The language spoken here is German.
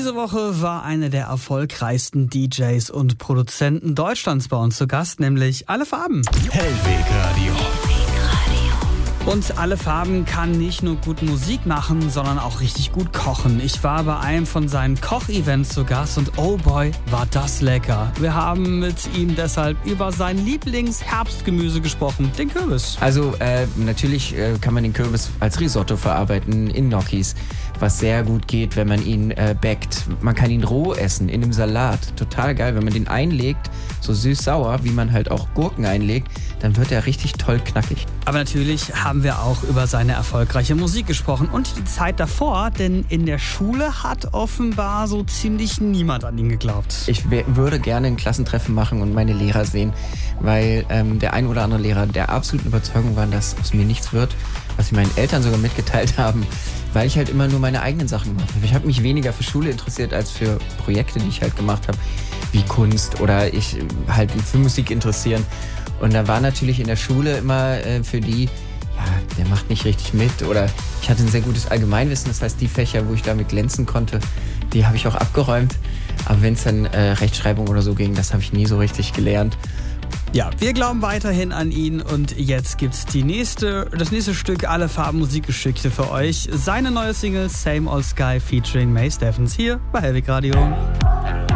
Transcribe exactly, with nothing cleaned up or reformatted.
Diese Woche war einer der erfolgreichsten D Js und Produzenten Deutschlands bei uns zu Gast, nämlich Alle Farben. Hellweg Radio. Und Alle Farben kann nicht nur gut Musik machen, sondern auch richtig gut kochen. Ich war bei einem von seinen Kochevents zu Gast und oh boy, war das lecker. Wir haben mit ihm deshalb über sein Lieblingsherbstgemüse gesprochen, den Kürbis. Also äh, natürlich äh, kann man den Kürbis als Risotto verarbeiten in Gnocchis, was sehr gut geht, wenn man ihn äh, backt. Man kann ihn roh essen, in einem Salat. Total geil, wenn man den einlegt, so süß-sauer, wie man halt auch Gurken einlegt, dann wird er richtig toll knackig. Aber natürlich haben wir auch über seine erfolgreiche Musik gesprochen und die Zeit davor, denn in der Schule hat offenbar so ziemlich niemand an ihn geglaubt. Ich w- würde gerne ein Klassentreffen machen und meine Lehrer sehen, weil ähm, der ein oder andere Lehrer der absoluten Überzeugung war, dass aus mir nichts wird, was sie meinen Eltern sogar mitgeteilt haben, weil ich halt immer nur meine eigenen Sachen gemacht habe. Ich habe mich weniger für Schule interessiert als für Projekte, die ich halt gemacht habe, wie Kunst oder ich halt für Musik interessieren. Und da war natürlich in der Schule immer äh, für die, ja, der macht nicht richtig mit oder ich hatte ein sehr gutes Allgemeinwissen, das heißt die Fächer, wo ich damit glänzen konnte, die habe ich auch abgeräumt. Aber wenn es dann äh, Rechtschreibung oder so ging, das habe ich nie so richtig gelernt. Ja, wir glauben weiterhin an ihn und jetzt gibt's die nächste, das nächste Stück Alle Farben Musikgeschichte für euch. Seine neue Single Same Old Sky featuring May Steffens hier bei Hellweg Radio.